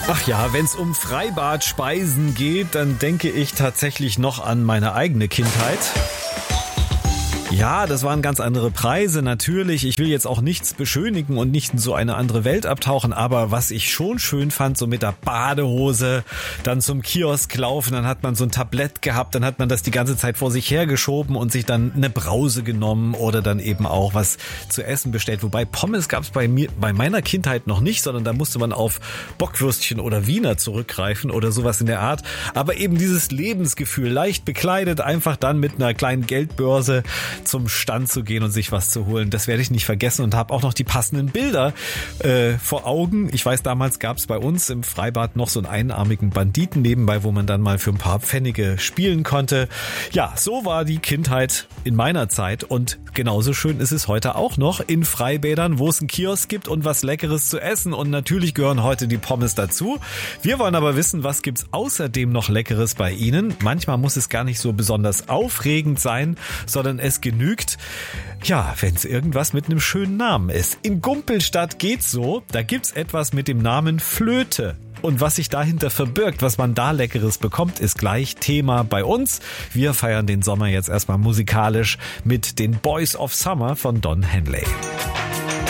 Ach ja, wenn es um Freibad-Speisen geht, dann denke ich tatsächlich noch an meine eigene Kindheit. Ja, das waren ganz andere Preise, natürlich. Ich will jetzt auch nichts beschönigen und nicht in so eine andere Welt abtauchen, aber was ich schon schön fand, so mit der Badehose, dann zum Kiosk laufen, dann hat man so ein Tablett gehabt, dann hat man das die ganze Zeit vor sich hergeschoben und sich dann eine Brause genommen oder dann eben auch was zu essen bestellt. Wobei Pommes gab es bei meiner Kindheit noch nicht, sondern da musste man auf Bockwürstchen oder Wiener zurückgreifen oder sowas in der Art. Aber eben dieses Lebensgefühl, leicht bekleidet, einfach dann mit einer kleinen Geldbörse zum Stand zu gehen und sich was zu holen. Das werde ich nicht vergessen und habe auch noch die passenden Bilder vor Augen. Ich weiß, damals gab es bei uns im Freibad noch so einen einarmigen Banditen nebenbei, wo man dann mal für ein paar Pfennige spielen konnte. Ja, so war die Kindheit in meiner Zeit und genauso schön ist es heute auch noch in Freibädern, wo es einen Kiosk gibt und was Leckeres zu essen und natürlich gehören heute die Pommes dazu. Wir wollen aber wissen, was gibt's außerdem noch Leckeres bei Ihnen? Manchmal muss es gar nicht so besonders aufregend sein, sondern es genügt, ja, wenn es irgendwas mit einem schönen Namen ist. In Gumpelstadt geht's so, da gibt's etwas mit dem Namen Flöte. Und was sich dahinter verbirgt, was man da Leckeres bekommt, ist gleich Thema bei uns. Wir feiern den Sommer jetzt erstmal musikalisch mit den Boys of Summer von Don Henley.